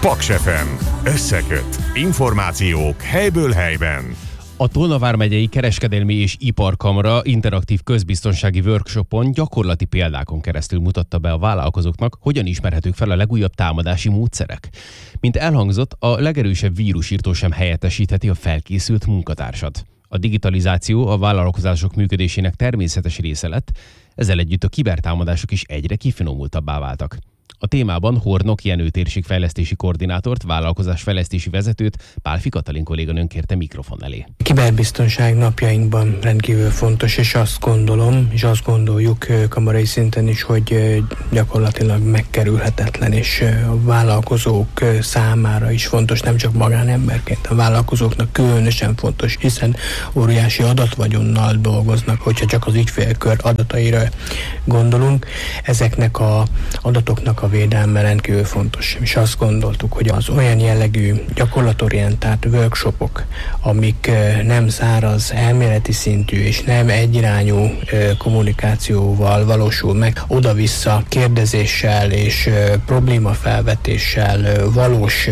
Paks FM. Összeköt. Információk helyből helyben. A Tolna vármegyei Kereskedelmi és Iparkamra interaktív közbiztonsági workshopon gyakorlati példákon keresztül mutatta be a vállalkozóknak, hogyan ismerhetők fel a legújabb támadási módszerek. Mint elhangzott, a legerősebb vírusírtó sem helyettesítheti a felkészült munkatársat. A digitalizáció a vállalkozások működésének természetes része lett, ezzel együtt a kibertámadások is egyre kifinomultabbá váltak. A témában Hornok Jenő térségfejlesztési koordinátort, vállalkozásfejlesztési vezetőt, Pálfi Katalin kolléganőnk kérte mikrofon elé. A kiberbiztonság napjainkban rendkívül fontos, és azt gondolom, és azt gondoljuk kamarai szinten is, hogy gyakorlatilag megkerülhetetlen, és a vállalkozók számára is fontos, nem csak magánemberként, a vállalkozóknak különösen fontos, hiszen óriási adatvagyonnal dolgoznak, hogyha csak az ügyfélkör adataira gondolunk. Ezeknek az adatoknak a védelme rendkívül fontos. És azt gondoltuk, hogy az olyan jellegű gyakorlatorientált workshopok, amik nem száraz, elméleti szintű és nem egyirányú kommunikációval valósul meg, oda-vissza kérdezéssel és problémafelvetéssel valós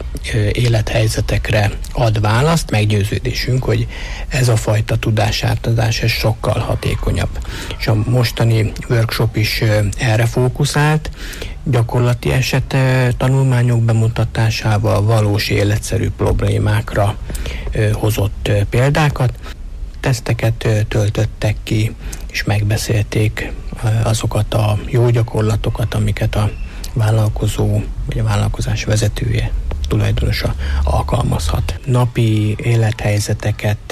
élethelyzetekre ad választ. Meggyőződésünk, hogy ez a fajta tudásátadás ez sokkal hatékonyabb. És a mostani workshop is erre fókuszált, gyakorlati eset tanulmányok bemutatásával valós életszerű problémákra hozott példákat. Teszteket töltöttek ki, és megbeszélték azokat a jó gyakorlatokat, amiket a vállalkozó vagy a vállalkozás vezetője, tulajdonosa alkalmazhat. Napi élethelyzeteket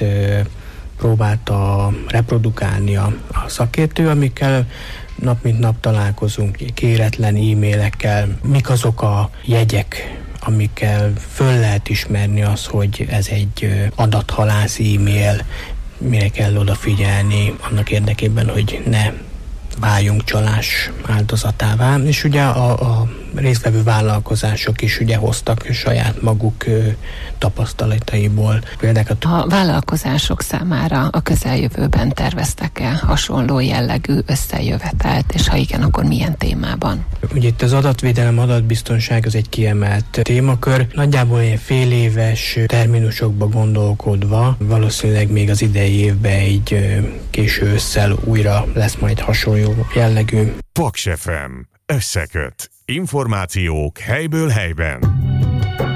próbálta reprodukálni a szakértő, amikkel nap mint nap találkozunk, kéretlen e-mailekkel. Mik azok a jegyek, amikkel föl lehet ismerni az, hogy ez egy adathalász e-mail, mire kell odafigyelni annak érdekében, hogy ne váljunk csalás áldozatává. És ugye a résztvevő vállalkozások is ugye hoztak saját maguk tapasztalataiból példákat. A vállalkozások számára a közeljövőben terveztek-e hasonló jellegű összejövetelt, és ha igen, akkor milyen témában? Ugye itt az adatvédelem, adatbiztonság az egy kiemelt témakör. Nagyjából ilyen fél éves terminusokba gondolkodva, valószínűleg még az idei évben egy késő ősszel újra lesz majd hasonló jellegű. Paks FM. Összeköt. Információk helyből helyben.